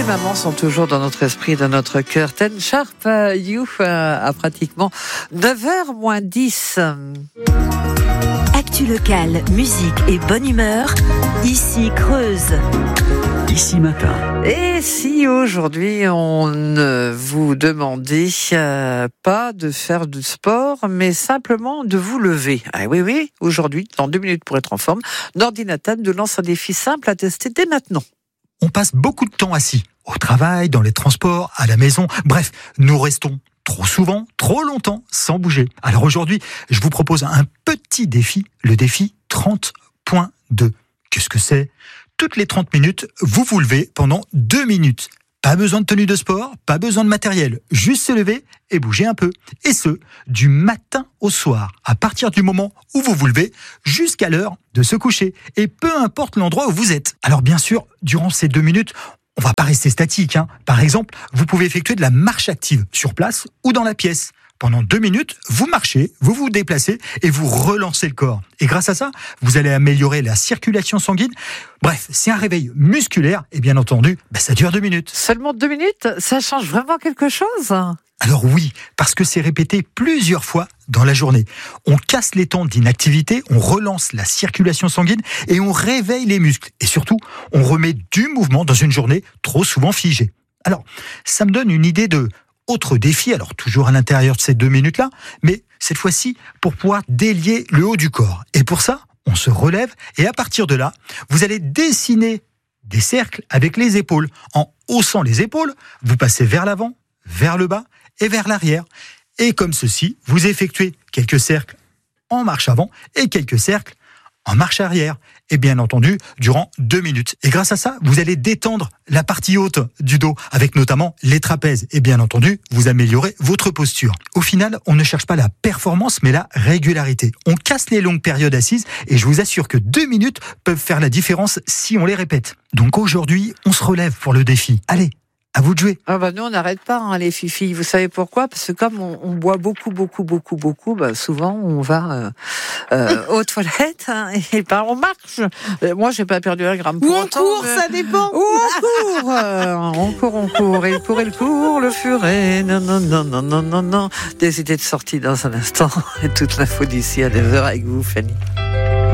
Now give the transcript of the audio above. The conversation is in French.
mamans sont toujours dans notre esprit, dans notre cœur. Ten Sharp You à pratiquement 9h moins 10. Actu locale, musique et bonne humeur. Ici Creuse. Ici Matin. Et si aujourd'hui on vous demandait pas de faire du sport, mais simplement de vous lever. Ah oui, aujourd'hui, dans 2 minutes pour être en forme, Nordinatan nous lance un défi simple à tester dès maintenant. On passe beaucoup de temps assis, au travail, dans les transports, à la maison. Bref, nous restons trop souvent, trop longtemps, sans bouger. Alors aujourd'hui, je vous propose un petit défi, le défi 30.2. Qu'est-ce que c'est ? Toutes les 30 minutes, vous vous levez pendant 2 minutes. Pas besoin de tenue de sport, pas besoin de matériel. Juste se lever et bouger un peu. Et ce, du matin au soir, à partir du moment où vous vous levez, jusqu'à l'heure de se coucher. Et peu importe l'endroit où vous êtes. Alors bien sûr, durant ces 2 minutes, on va pas rester statique. Par exemple, vous pouvez effectuer de la marche active sur place ou dans la pièce. Pendant 2 minutes, vous marchez, vous vous déplacez et vous relancez le corps. Et grâce à ça, vous allez améliorer la circulation sanguine. Bref, c'est un réveil musculaire et bien entendu, ça dure 2 minutes. Seulement 2 minutes ? Ça change vraiment quelque chose ? Alors oui, parce que c'est répété plusieurs fois dans la journée. On casse les temps d'inactivité, on relance la circulation sanguine et on réveille les muscles. Et surtout, on remet du mouvement dans une journée trop souvent figée. Alors, ça me donne une idée de autre défi, alors toujours à l'intérieur de ces 2 minutes-là, mais cette fois-ci pour pouvoir délier le haut du corps. Et pour ça, on se relève et à partir de là, vous allez dessiner des cercles avec les épaules. En haussant les épaules, vous passez vers l'avant, vers le bas et vers l'arrière. Et comme ceci, vous effectuez quelques cercles en marche avant et quelques cercles en marche arrière. Et bien entendu, durant 2 minutes. Et grâce à ça, vous allez détendre la partie haute du dos, avec notamment les trapèzes. Et bien entendu, vous améliorez votre posture. Au final, on ne cherche pas la performance, mais la régularité. On casse les longues périodes assises, et je vous assure que 2 minutes peuvent faire la différence si on les répète. Donc aujourd'hui, on se relève pour le défi. Allez, à vous de jouer. Nous, on n'arrête pas, les filles. Vous savez pourquoi ? Parce que comme on boit beaucoup, souvent, on va aux toilettes et on marche. Moi, j'ai pas perdu un gramme. Ou on court, ça dépend. Ou on court. Il court, le furet. Non. Des idées de sortie dans un instant. Et toute l'info d'ici à 9h avec vous, Fanny.